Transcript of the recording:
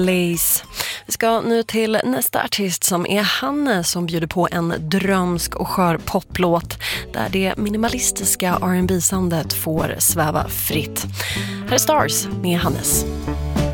Lace. Vi ska nu till nästa artist som är Hanne, som bjuder på en drömsk och skör poplåt där det minimalistiska R&B-soundet får sväva fritt. Här är Stars med Hannes.